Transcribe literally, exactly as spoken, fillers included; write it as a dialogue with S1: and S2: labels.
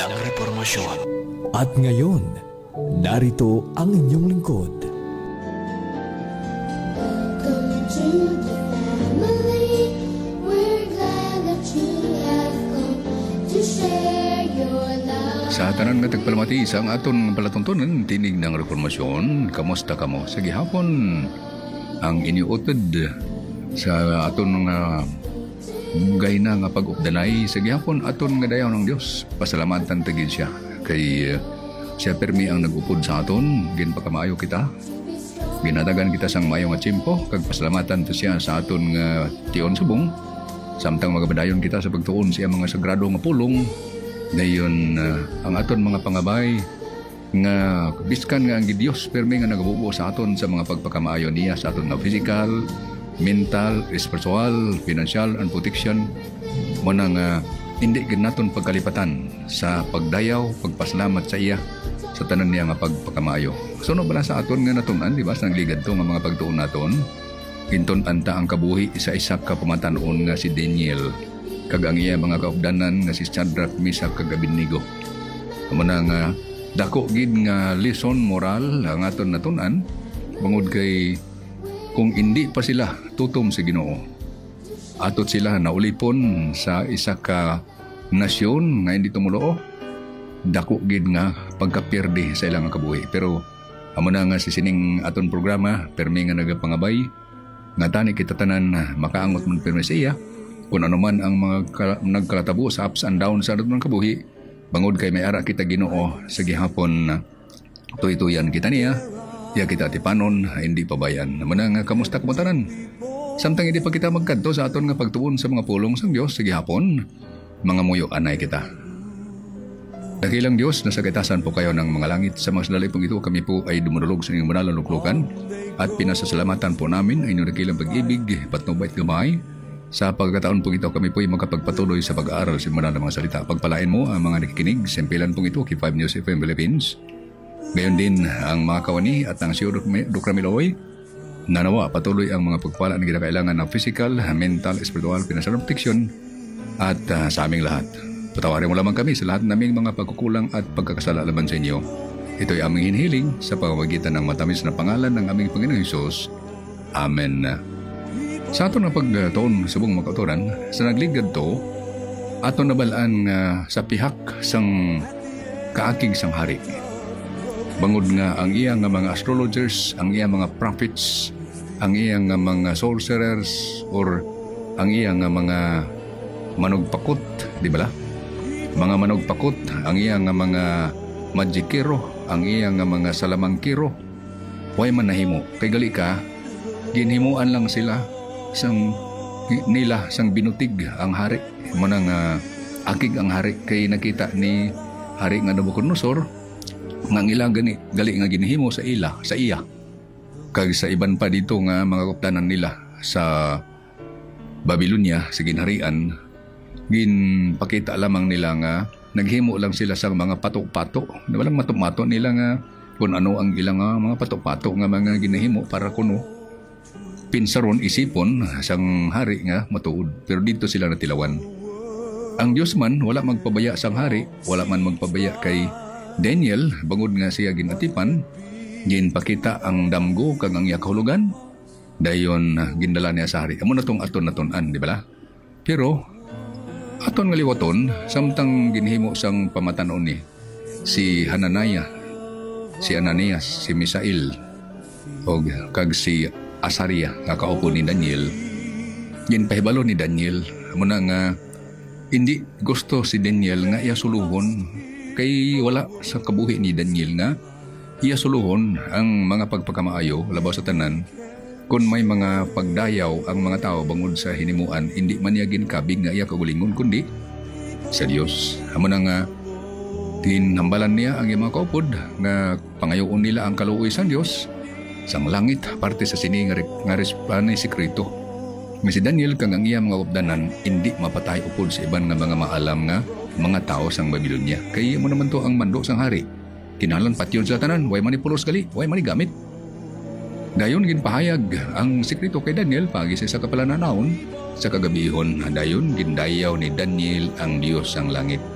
S1: ng Reformasyon.
S2: At ngayon, narito ang inyong lingkod.
S3: Welcome to the family. We're glad that you have come to share your love.
S4: Sa tanan nga tagpalamati sa ang aton palatuntunan tinig ng Reformasyon, kamusta kamo? Sa gihapon ang iniutod sa aton nga mugay na nga pag-updanay sa gihapon aton nga dayaw ng Dios. Pasalamatan tagid siya kay uh, siya permi ang nag-upod sa aton, ginpakamayo kita. Ginatagan kita sang mayo nga tiyempo kag pasalamatan to siya sa aton nga tion subong. Samtang magabadayon kita sa pagtuon siya mga sagrado nga pulong. Dayon uh, ang aton mga pangabay nga biskan nga ang Dios permi nga nagabubo sa aton sa mga pagpakamaayo niya sa aton nga physical, mental, spiritual, financial, and protection mo nang uh, hindi ganaton pagkalipatan sa pagdayaw, pagpasalamat sa iya sa tanan niya nga pagpakamaayo. So no bala sa aton nga natunan, di ba, sa nagligad to nga mga pagtuon naton, kinton anta ang kabuhi isa isa ka pamatanon nga si Daniel kag ang iya mga kaupdanan nga si Shadrach, Meshach kag Abednego. Amo na nga dako gid nga lesson moral ang aton natunan bangod kay kung hindi pa sila tutom sa Ginoo, atot sila naulipon sa isa ka nasyon nga hindi tumuloo, dako gid nga pagkapirdi sa ilang kabuhi. Pero amo na nga si sining aton programa permi nga nagapangabay nga tani kita tanan makaangot man permi sa iya kung ano man ang mga ka- nagkalatabo sa ups and downs sa aton kabuhi, bangod kay may ara kita Ginoo sa gihapon tuy-tuyan kita niya. Ya kita tipanon, hindi pabayan. Naman nga kamusta kumatanan? Samtang hindi pa kita magkanto sa aton nga pagtuon sa mga pulong sang Dios sige hapon, mga muyo anay kita. Dakilang Dios, nasa kaitasan po kayo ng mga langit. Sa mga sandali pong ito, kami po ay dumulog sa inyong banal na luklukan at pinasasalamatan po namin ang inyong dakilang pag-ibig, patnubay at gamay. Sa pagkataon po ito, kami po ay magkapagpatuloy sa pag-aaral sa banal na mga salita. Pagpalain mo ang mga nakikinig, sempilan pong ito, kay five News F M Philippines. Gayon din ang mga kawani at ang siyo Dukramiloy. Nanawa patuloy ang mga pagpala na kinakailangan ng physical, mental, spiritual, financial protection at uh, sa aming lahat. Patawarin mo lamang kami sa lahat naming mga pagkukulang at pagkakasala laban sa inyo. Ito'y aming hinhiling sa pamamagitan ng matamis na pangalan ng aming Panginoong Hesus. Amen. Sa ato na pagtuon sa buong makauturan, sa nagligad to, ato nabalaan uh, sa pihak sang kaakig sang hari. Bangod nga ang iyang nga mga astrologers, ang iyang mga prophets, ang iyang nga mga sorcerers, or ang iyang nga mga manugpakot, di ba la? Mga manugpakot, ang iyang nga mga magikero, ang iyang nga mga salamangkiro, way man nahimo. Kay gali ka, ginhimuan lang sila sang nila sang binutig ang hari. Manang uh, akig ang hari kay nakita ni hari nga Nabucodonosor nang ilang gani gali nga ginhimo sa ila sa iya kag sa iban pa dito nga mga kuptanan nila sa Babylonia sa ginharian, ginpakita lamang nila nga naghimo lang sila sa mga patok-patok na walang matok-mato nila nga kung ano ang ilang nga mga patok-patok nga mga ginahimo para kuno pinsaron isipon sang hari nga matuod. Pero dito sila natilawan. Ang Diyos man wala magpabaya sang hari, wala man magpabaya kay Daniel, bangod nga siya ginatipan, ginpakita ang damgo kag ang iya kahulugan, dayon gindala niya sa hari. Amo na tong aton natunan, di ba? Pero aton nga liwaton, samtang ginhimo sang pamatanon ni si Hananiah, si Ananias, si Misael, o kag si Asaria nga kaupo ni Daniel, ginpahibalo ni Daniel, amo na nga hindi gusto si Daniel nga iya suluhon. Kay wala sa kabuhi ni Daniel nga iya suluhon ang mga pagpakamaayo labaw sa tanan kung may mga pagdayaw ang mga tao bangod sa hinimuan, hindi man niya ginkabig nga iya kagulingon kundi sa Dios. Amo na nga tinhambalan niya ang mga kaupod nga pangayoon nila ang kaluoy sa Dios sang langit parte sa sini nga nga respanay sekreto. Nga si Daniel kang ang iya mga updanan hindi mapatay upod sa iban nga mga maalam nga mga tao sang Babylonia. Kaya mo naman to ang mando sang hari. Kinahanglan patyon sa tanan, way manipulos gali, way manigamit. Dayon ginpahayag ang sekreto kay Daniel pagi sa kapalananaon sa kagabihon. Dayon gindayaw ni Daniel ang Dios sang langit.